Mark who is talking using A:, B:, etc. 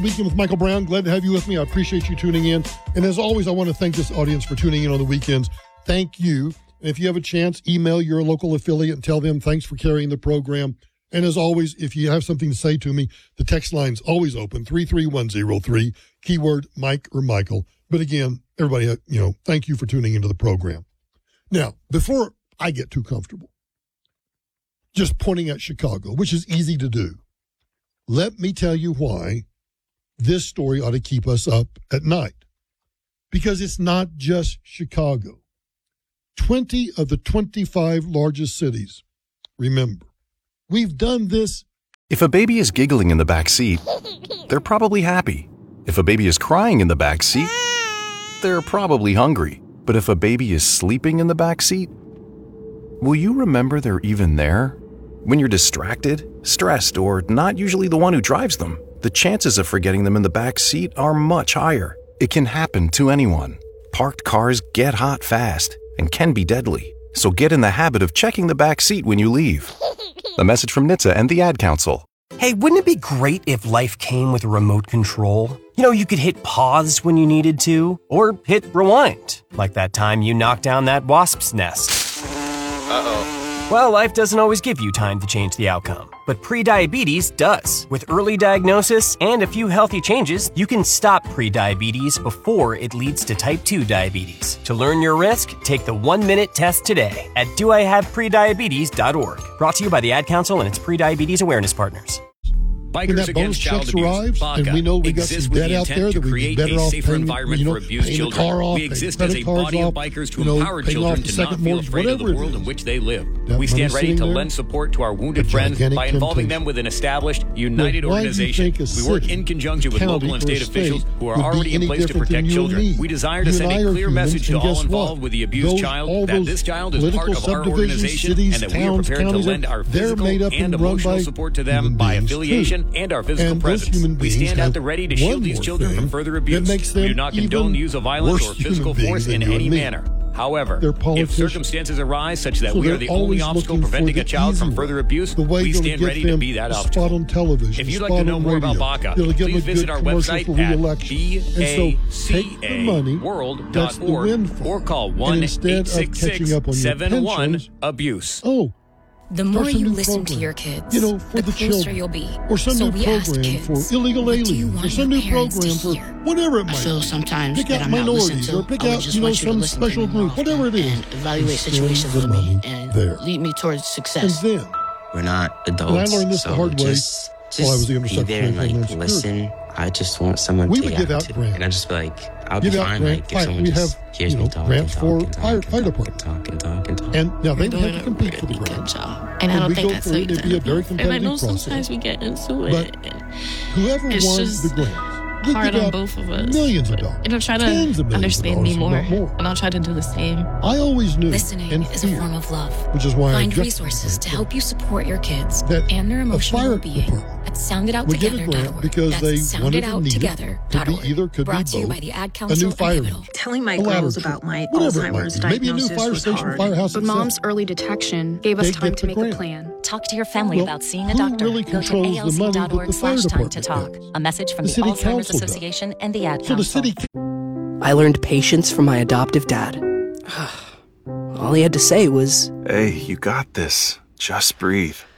A: Weekend with Michael Brown. Glad to have you with me. I appreciate you tuning in. And as always, I want to thank this audience for tuning in on the weekends. Thank you. And if you have a chance, email your local affiliate and tell them thanks for carrying the program. And as always, if you have something to say to me, the text line's always open, 33103, keyword Mike or Michael. But again, everybody, thank you for tuning into the program. Now, before I get too comfortable, just pointing at Chicago, which is easy to do, let me tell you why this story ought to keep us up at night. Because it's not just Chicago. 20 of the 25 largest cities, remember, we've done this.
B: If a baby is giggling in the back seat, they're probably happy. If a baby is crying in the back seat, they're probably hungry. But if a baby is sleeping in the back seat, will you remember they're even there? When you're distracted, stressed, or not usually the one who drives them, the chances of forgetting them in the back seat are much higher. It can happen to anyone. Parked cars get hot fast and can be deadly. So get in the habit of checking the back seat when you leave. A message from NHTSA and the Ad Council.
C: Hey, wouldn't it be great if life came with a remote control? You could hit pause when you needed to, or hit rewind, like that time you knocked down that wasp's nest. Uh-oh. Well, life doesn't always give you time to change the outcome, but prediabetes does. With early diagnosis and a few healthy changes, you can stop prediabetes before it leads to type 2 diabetes. To learn your risk, take the 1-minute test today at doihaveprediabetes.org. Brought to you by the Ad Council and its prediabetes awareness partners.
A: Bikers Against Child Abuse, BACA, and we know we got some debt out there that we'd be better off paying, paying the car off,
D: we exist as a body of bikers to empower children to not feel afraid of the world in which they live. We stand ready to lend support to our wounded friends by involving them with an established, united organization. We work in conjunction with local and state officials who are already in place to protect children. We desire to send a clear message to all involved with the abused child that this child is part of our organization and that we are prepared to lend our physical and emotional support to them by affiliation and our physical presence. We stand at the ready to shield these children from further abuse. We do not condone the use of violence or physical force in any manner. However, if circumstances arise such that we are the only obstacle preventing a child from further abuse, we stand ready to be that obstacle. If you'd like to know more about BACA, please visit our website at bacaworld.org or call 1-866-71-ABUSE.
E: The more you listen to your kids,
A: for the
E: closer
A: children,
E: you'll be.
A: or some
E: So
A: new
E: we asked
A: program
E: kids,
A: for illegal
E: what do you
A: aliens, or
E: want
A: some
E: your
A: new
E: parents
A: program
E: to
A: for
E: hear?
A: whatever it might
F: I
A: be.
F: feel sometimes
A: Pick
F: that
A: out
F: I'm not listened
A: minorities,
F: to.
A: or pick
F: I would
A: out,
F: just want you to
A: some
F: listen to
A: special
F: me
A: group,
F: more
A: whatever it is.
F: and evaluate
A: Send
F: situations
A: the
F: with
A: money
F: me and
A: there.
F: lead me towards success.
A: And then,
G: we're not adults,
A: and I learned this the
G: so
A: hard way
G: just
A: while I was the
G: be
A: Undersecretary
G: there and
A: of Homeland Security.
G: listen. I just want someone
A: We
G: to
A: would give out
G: to,
A: grants.
G: and I just be like, I'll
A: Give
G: be
A: out
G: fine.
A: grants.
G: Like if someone
A: We
G: just
A: have,
G: hears me talk
A: grants
G: and
A: for
G: talk and
A: fire
G: talk and
A: department.
G: talk and talk and talk.
A: And now they
F: You're
A: would have
F: doing
A: to compete
F: a
A: for the
F: really good
A: grants.
F: job. And I
A: And
F: don't
A: we
F: think
A: go
F: that's
A: through it,
F: like
A: it'd be a very
F: and I
A: competitive
F: know
A: process.
F: sometimes we get into
A: But
F: it. and
A: Whoever
F: It's
A: won
F: just
A: the grants would
F: hard
A: give
F: on
A: out
F: both of us.
A: millions of dollars.
F: And I'm trying
A: tens
F: to
A: of millions of
F: understand me
A: dollars,
F: more,
A: if not
F: and I'll try to do the same.
A: I always knew
E: Listening
A: and
E: is a
A: feared,
E: form of love.
A: which is why I
E: Find
A: objected
E: resources to help you support your kids
A: that
E: and their
A: a
E: emotional
A: fire
E: well-being
A: department
E: at
A: would get a grant
E: sounditouttogether.org.
A: because they
E: That's
A: wanted and needed
E: sounditouttogether.org.
A: could be
E: Brought to you
A: both
E: by the Ad
A: a
E: Council
A: new
E: and
A: fire
E: Pivotal.
A: engine,
H: Telling my
A: a ladder
H: girls
A: truck,
H: about my
A: whatever it might
H: Alzheimer's
A: be. Maybe a new
H: diagnosis
A: fire
H: was
A: station,
H: hard.
A: firehouse
H: But
A: itself.
H: Mom's early detection gave us
A: They
H: time
A: get
H: to
A: the
H: make
A: grant.
H: a plan.
I: Talk to your family
A: Well,
I: about seeing a
A: who
I: doctor.
A: really
I: Go to
A: controls the money that the fire
I: alc.org/time to
A: department
I: talk.
A: gets?
I: A message from
A: The
I: the
A: city
I: Alzheimer's
A: council does.
I: Association and the Ad
A: So the
I: Council.
A: city
C: I learned patience from my adoptive dad. All he had to say was,
B: Hey, you got this. Just breathe.